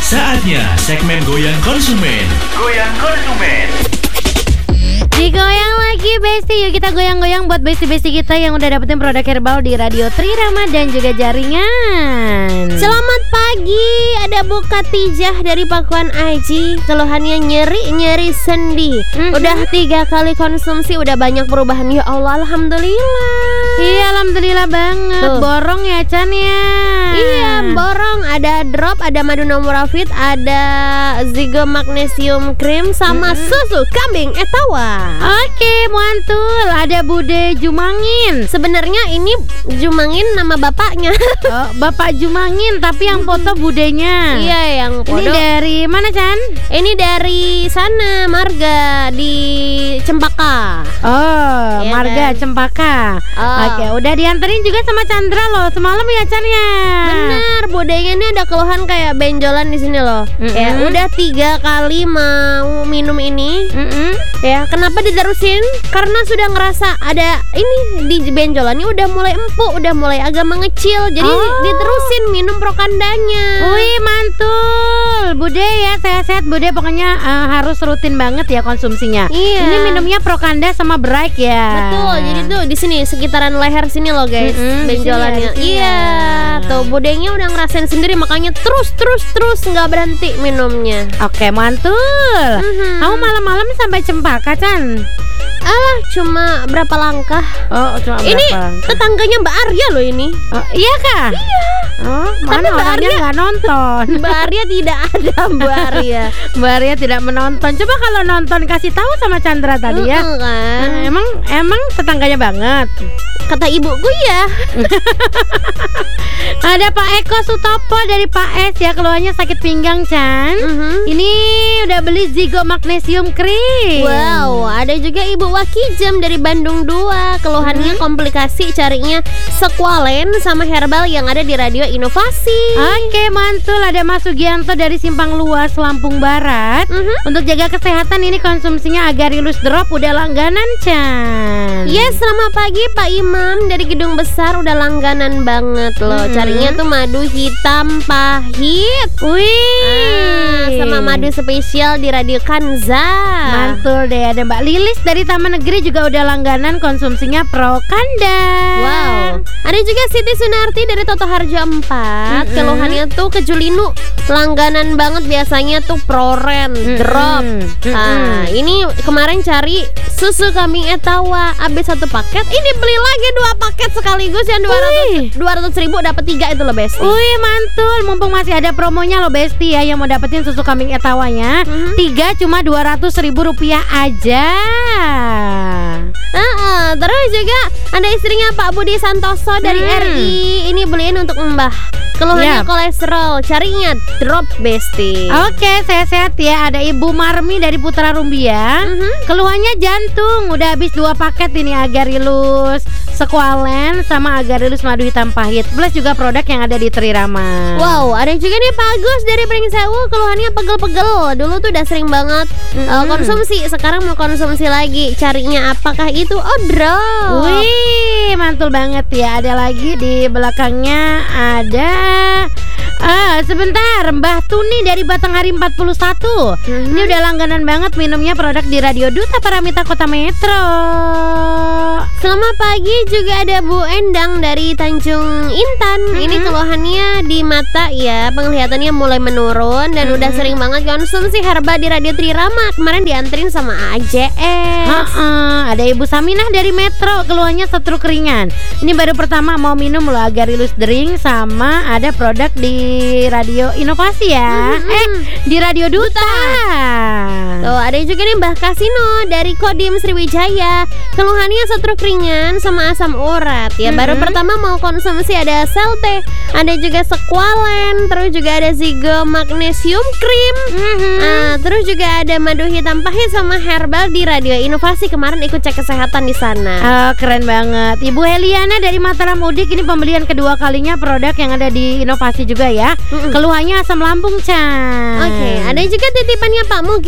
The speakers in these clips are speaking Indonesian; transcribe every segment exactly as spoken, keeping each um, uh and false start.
Saatnya segmen Goyang Konsumen. Goyang Konsumen. Digoyang lagi Besti, yuk kita goyang-goyang buat besti-besti kita yang udah dapetin produk herbal di Radio Trirama dan juga jaringan. Selamat pagi, ada Bu Katijah dari Pakuan Aji. Keluhannya nyeri-nyeri sendi. mm-hmm. Udah tiga kali konsumsi, udah banyak perubahan. Ya Allah, Alhamdulillah. Iya, Alhamdulillah banget. Tuh. Borong ya Chan ya. Iya, borong. Ada drop, ada madu nomorafit, ada Zigo Magnesium Cream, sama mm-hmm. susu kambing etawa. Oke, mantul. Ada Bude Jumangin. Sebenarnya ini Jumangin nama bapaknya. Oh, Bapak Jumangin, tapi yang foto budenya. Iya, yang foto. Ini dari mana, Chan? Ini dari sana, Marga di Cempaka. Oh, iya Marga kan? Cempaka. Oh. Oke, udah dianterin juga sama Chandra loh semalam ya, Chan ya. Bener, budenya ini ada keluhan kayak benjolan di sini loh. Mm-hmm. Ya, udah tiga kali mau minum ini. Mm-hmm. Ya, kenapa diterusin? Karena sudah ngerasa ada ini di benjolannya udah mulai empuk, udah mulai agak mengecil. Jadi oh. diterusin minum prokandanya. Wih, mantul. Bude ya, sehat-sehat Bude, pokoknya uh, harus rutin banget ya konsumsinya. Iya. Ini minumnya Prokanda sama Bright ya. Betul. Jadi tuh di sini sekitaran leher sini loh guys, mm-hmm, benjolannya. Sini, iya. Tuh budenya udah ngerasain sendiri, makanya terus terus terus nggak berhenti minumnya. Oke, mantul. Mm-hmm. Kamu malam-malam sampai Cempaka, Chan? Alah, cuma berapa langkah? Oh, cuma berapa? Ini langkah? Tetangganya Mbak Arya loh ini. Oh, iya kah? Iya. Oh, tapi mana Mbak orangnya Arya nggak nonton? Mbak Arya tidak ada, Mbak Arya. Mbak Arya tidak menonton. Coba kalau nonton kasih tahu sama Chandra tadi ya. Mm-hmm, kan? Nah, emang emang tetangganya banget. Kata ibuku ya. Ada Pak Eko Sutopo dari Pak S ya, keluarnya sakit pinggang, Chan. Mm-hmm. Ini udah beli Zigo Magnesium Cream. Wow, ada juga Ibu Wakijem dari Bandung dua. Keluhannya mm-hmm. komplikasi, carinya Squalen sama herbal yang ada di Radio Inovasi. Oke, mantul. Ada Mas Sugianto dari Simpang Luas, Lampung Barat. Mm-hmm. Untuk jaga kesehatan ini konsumsinya Agarilus Drop udah langganan, Chan. Yes, selamat pagi Pak Imam dari Gedung Besar, udah langganan banget loh. Mm-hmm. Carinya tuh madu hitam pahit. Wih, ah, sama madu spesial di Radio Kanza. Mantul deh. Ada Mbak Lilis dari Taman Negeri juga udah langganan konsumsinya Prokanda. Wow. Ada juga Siti Sunarti dari Toto Harjo empat. Mm-hmm. Keluhannya tuh kejulinu, langganan banget biasanya tuh Proren, mm-hmm. Drop. Mm-hmm. Nah, ini kemarin cari susu kambing etawa, habis satu paket, ini beli lagi dua paket sekaligus yang dua ratus ribu dapat tiga itu loh Besti. Wih, mantul. Mumpung masih ada promonya loh Besti ya, yang mau dapetin susu kambing etawanya, mm-hmm. tiga cuma dua ratus ribu rupiah aja. Uh-uh. Terus juga ada istrinya Pak Budi Santoso dari hmm. R I. Ini beliin untuk Mbah. Keluhannya yep. kolesterol, carinya Drop Besti. Oke, sehat-sehat ya. Ada Ibu Marmi dari Putra Rumbia. Mm-hmm. Keluhannya jantung, udah habis dua paket ini Agarilus Squalen sama Agarilus madu hitam pahit. Plus juga produk yang ada di Trirama. Wow, ada juga nih Pak Agus dari Pringsewu. Keluhannya pegel-pegel. Dulu tuh udah sering banget mm-hmm. uh, konsumsi, sekarang mau konsumsi lagi. Carinya apakah itu? Oh, Drop. Wih, mantul banget ya. Ada lagi di belakangnya ada Ah, sebentar, Mbah Tuni dari Batanghari empat puluh satu. Mm-hmm. Ini udah langganan banget minumnya produk di Radio Duta Paramita Kota Metro. Selamat pagi juga ada Bu Endang dari Tanjung Intan. Mm-hmm. Ini keluhannya di mata ya, penglihatannya mulai menurun dan mm-hmm. udah sering banget konsumsi herba di Radio Trirama. Kemarin dianterin sama A J S. Ha-ha. Ada Ibu Saminah dari Metro, keluhannya stroke ringan. Ini baru pertama mau minum loh Agarilus Drink sama ada produk di Radio Inovasi ya. Mm-hmm. Eh, di Radio Duta. Tuh, ada juga nih Mbah Kasino dari Kodim Sriwijaya. Keluhannya stroke ringan sama asam urat ya. Mm-hmm. Baru pertama mau konsumsi ada Selte, ada juga Squalen, terus juga ada Zigo Magnesium Cream. Mm-hmm. Nah, terus juga ada madu hitam pahit sama herbal di Radio Inovasi. Kemarin ikut cek kesehatan di sana. Oh, keren banget. Ibu Heliana dari Mataram Udik, ini pembelian kedua kalinya produk yang ada di Inovasi juga ya. Mm-mm. Keluhannya asam lambung, Chan. Oke, okay, ada juga titipannya Pak Mugiono dari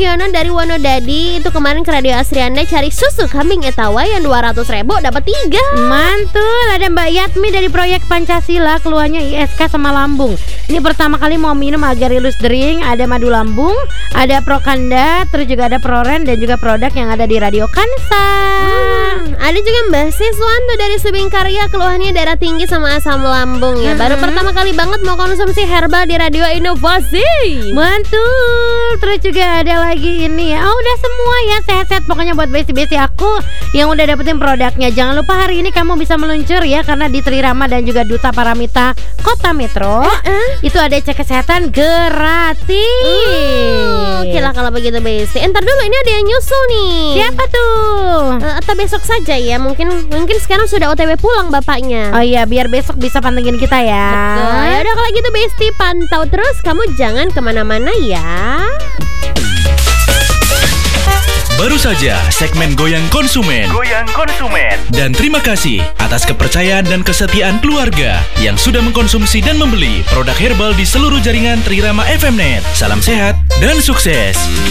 dari Wonodadi itu kemarin ke Radio Asri Anda cari susu kambing etawa yang dua ratus ribu dapat tiga. Mantul. Ada Mbak Yatmi dari proyek Pancasila, keluarnya I S K sama lambung. Ini pertama kali mau minum Agarylus drink. Ada madu lambung, ada Prokanda, terus juga ada Proren dan juga produk yang ada di Radio Kansa. Hmm, ada juga Mbak Siswanto dari Subing Karya, keluhannya darah tinggi sama asam lambung ya. Baru Hmm. pertama kali banget mau konsumsi herbal di Radio Inovasi. Mantul. Terus juga ada lagi ini ya. Oh, udah semua ya, sehat-sehat pokoknya buat besti-besti aku yang udah dapetin produknya. Jangan lupa hari ini kamu bisa meluncur ya, karena di Trirama dan juga Duta Paramita Kota Metro Uh-uh. itu ada cek kesehatan gratis. Oh, oke lah kalau begitu Besti. Entar dulu, ini ada yang nyusul nih. Siapa tuh? Eh, atau besok saja ya, mungkin mungkin sekarang sudah O T W pulang bapaknya. Oh iya, biar besok bisa pantengin kita ya. Betul. Ya udah kalau gitu Besti, pantau terus, kamu jangan kemana-mana ya. Baru saja segmen Goyang Konsumen. Goyang Konsumen. Dan terima kasih atas kepercayaan dan kesetiaan keluarga yang sudah mengkonsumsi dan membeli produk herbal di seluruh jaringan Trirama F M Net. Salam sehat dan sukses.